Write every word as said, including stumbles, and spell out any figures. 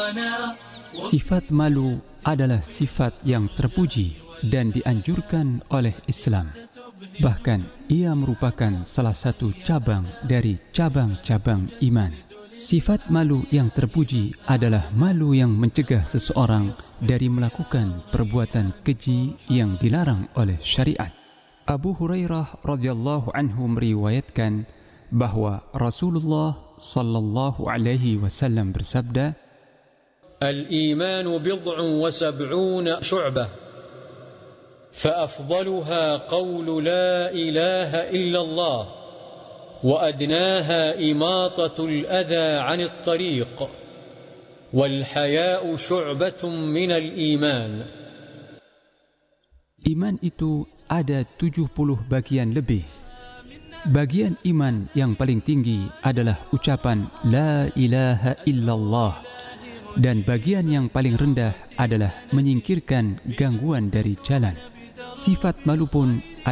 Sifat malu adalah sifat yang terpuji dan dianjurkan oleh Islam. Bahkan ia merupakan salah satu cabang dari cabang-cabang iman. Sifat malu yang terpuji adalah malu yang mencegah seseorang dari melakukan perbuatan keji yang dilarang oleh syariat. Abu Hurairah radhiyallahu anhu meriwayatkan bahwa Rasulullah sallallahu alaihi wasallam bersabda, "Al-imanu bid'un wa sab'una syu'bah, fa afdaluha qawlu la ilaha illallah, wa adnaha imatatul adha 'anil tariq, wal haya'u syu'batun minal iman." Iman itu ada tujuh puluh bagian lebih. Bagian iman yang paling tinggi adalah ucapan La ilaha illallah, dan bagian yang paling rendah adalah menyingkirkan gangguan dari jalan. Sifat malu pun